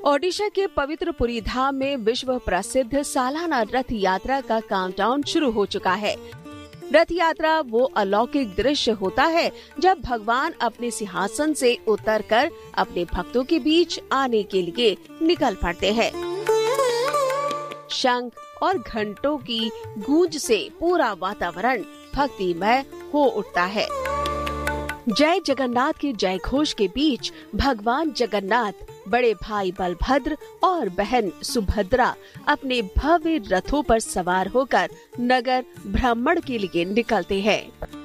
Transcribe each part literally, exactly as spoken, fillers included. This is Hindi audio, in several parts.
ओडिशा के पवित्र पुरी धाम में विश्व प्रसिद्ध सालाना रथ यात्रा का काउंटडाउन शुरू हो चुका है। रथ यात्रा वो अलौकिक दृश्य होता है जब भगवान अपने सिंहासन से उतरकर अपने भक्तों के बीच आने के लिए निकल पड़ते हैं। शंख और घंटों की गूंज से पूरा वातावरण भक्तिमय हो उठता है। जय जगन्नाथ के जय घोष के बीच भगवान जगन्नाथ बड़े भाई बलभद्र और बहन सुभद्रा अपने भव्य रथों पर सवार होकर नगर भ्रमण के लिए निकलते हैं।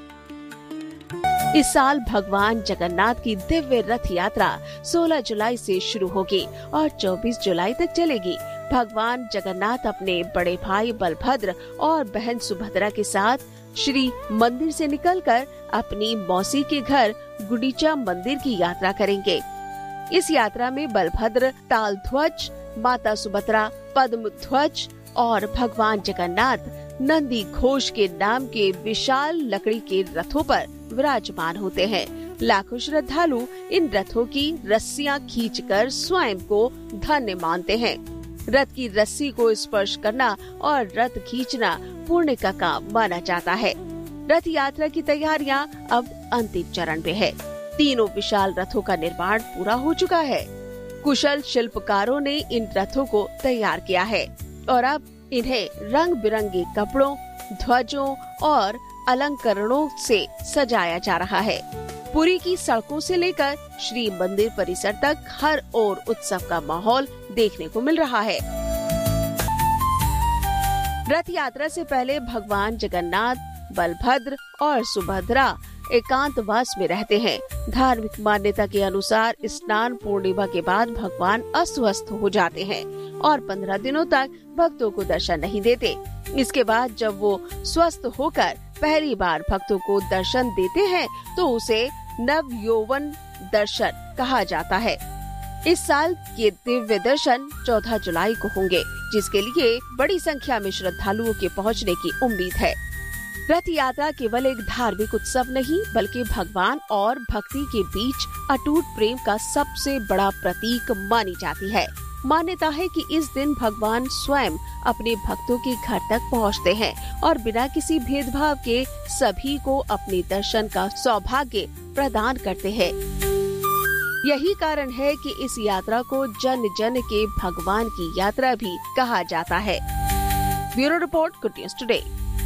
इस साल भगवान जगन्नाथ की दिव्य रथ यात्रा सोलह जुलाई से शुरू होगी और चौबीस जुलाई तक चलेगी। भगवान जगन्नाथ अपने बड़े भाई बलभद्र और बहन सुभद्रा के साथ श्री मंदिर से निकलकर अपनी मौसी के घर गुंडीचा मंदिर की यात्रा करेंगे। इस यात्रा में बलभद्र ताल ध्वज, माता सुभद्रा पद्म ध्वज और भगवान जगन्नाथ नंदी घोष के नाम के विशाल लकड़ी के रथों पर विराजमान होते हैं। लाखों श्रद्धालु इन रथों की रस्सियां खींचकर स्वयं को धन्य मानते हैं। रथ की रस्सी को स्पर्श करना और रथ खींचना पुण्य का काम माना जाता है। रथ यात्रा की तैयारियां अब अंतिम चरण में है। तीनों विशाल रथों का निर्माण पूरा हो चुका है। कुशल शिल्पकारों ने इन रथों को तैयार किया है और अब इन्हें रंग बिरंगे कपड़ों, ध्वजों और अलंकरणों से सजाया जा रहा है। पुरी की सड़कों से लेकर श्री मंदिर परिसर तक हर ओर उत्सव का माहौल देखने को मिल रहा है। रथ यात्रा से पहले भगवान जगन्नाथ, बलभद्र और सुभद्रा एकांतवास में रहते हैं। धार्मिक मान्यता के अनुसार स्नान पूर्णिमा के बाद भगवान अस्वस्थ हो जाते हैं और पंद्रह दिनों तक भक्तों को दर्शन नहीं देते। इसके बाद जब वो स्वस्थ होकर पहली बार भक्तों को दर्शन देते हैं तो उसे नव यौवन दर्शन कहा जाता है। इस साल के दिव्य दर्शन चौदह जुलाई को होंगे, जिसके लिए बड़ी संख्या में श्रद्धालुओं के पहुंचने की उम्मीद है। रथ यात्रा केवल एक धार्मिक उत्सव नहीं बल्कि भगवान और भक्ति के बीच अटूट प्रेम का सबसे बड़ा प्रतीक मानी जाती है। मान्यता है कि इस दिन भगवान स्वयं अपने भक्तों के घर तक पहुंचते हैं और बिना किसी भेदभाव के सभी को अपने दर्शन का सौभाग्य प्रदान करते हैं। यही कारण है कि इस यात्रा को जन जन के भगवान की यात्रा भी कहा जाता है। Bureau report, good news today.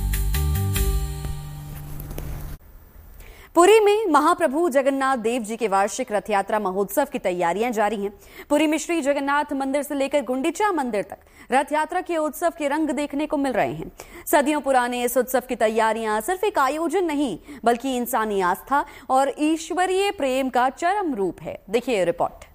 Puri में महाप्रभु जगन्नाथ देव जी के वार्षिक रथ यात्रा महोत्सव की तैयारियां जारी हैं। पुरी में श्री जगन्नाथ मंदिर से लेकर गुंडीचा मंदिर तक रथ यात्रा के उत्सव के रंग देखने को मिल रहे हैं। सदियों पुराने इस उत्सव की तैयारियां सिर्फ एक आयोजन नहीं बल्कि इंसानी आस्था और ईश्वरीय प्रेम का चरम रूप है। देखिए रिपोर्ट।